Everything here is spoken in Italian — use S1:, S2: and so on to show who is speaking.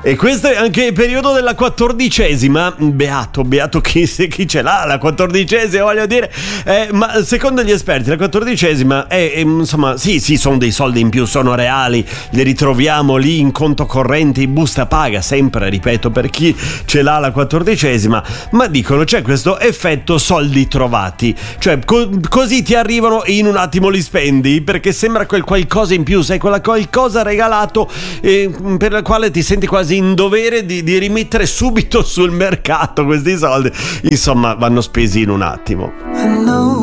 S1: E questo è anche il periodo della 14ª. Beato chi ce l'ha la 14ª, voglio dire. Ma secondo gli esperti la 14ª è insomma, sì, sono dei soldi in più, sono reali, li ritroviamo lì in conto corrente, in busta paga, sempre, ripeto, per chi ce l'ha la 14ª, ma dicono c'è questo effetto soldi trovati, cioè così ti arrivano e in un attimo li spendi, perché sembra quel qualcosa in più, sai, quella qualcosa regalato per la quale ti senti quasi in dovere di rimettere subito sul mercato questi soldi. Insomma, vanno spesi in un attimo.